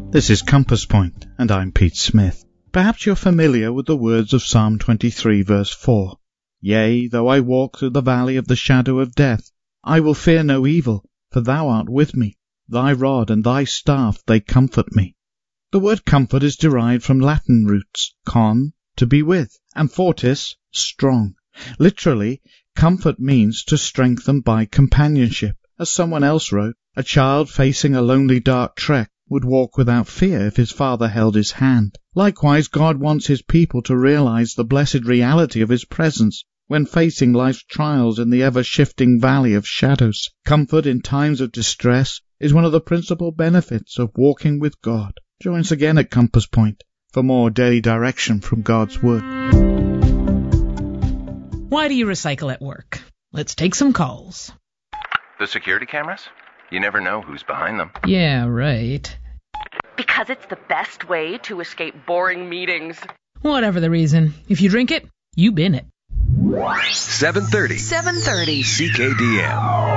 This is Compass Point, and I'm Pete Smith. Perhaps you're familiar with the words of Psalm 23 verse 4. Yea, though I walk through the valley of the shadow of death, I will fear no evil, for thou art with me. Thy rod and thy staff, they comfort me. The word comfort is derived from Latin roots, con, to be with, and fortis, strong. Literally, comfort means to strengthen by companionship. As someone else wrote, a child facing a lonely dark trek would walk without fear if his father held his hand. Likewise, God wants his people to realize the blessed reality of his presence when facing life's trials in the ever-shifting valley of shadows. Comfort in times of distress is one of the principal benefits of walking with God. Join us again at Compass Point for more daily direction from God's Word. Why do you recycle at work? Let's take some calls. The security cameras? You never know who's behind them. Yeah, right. Because it's the best way to escape boring meetings. Whatever the reason, if you drink it, you bin it. 730 CKDM.